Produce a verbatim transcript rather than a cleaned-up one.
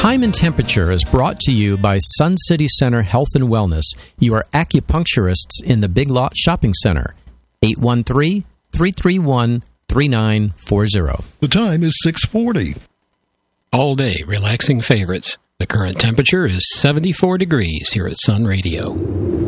Time and Temperature is brought to you by Sun City Center Health and Wellness, your acupuncturists in the Big Lot Shopping Center. eight one three, three three one, three nine four zero. The time is six forty. All day relaxing favorites. The current temperature is seventy-four degrees here at Sun Radio.